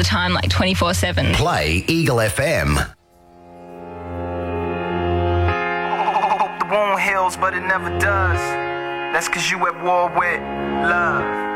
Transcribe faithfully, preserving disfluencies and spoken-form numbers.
the time, like twenty-four seven. Play Eagle F M. The wound heals, but it never does. That's cause you at war with love.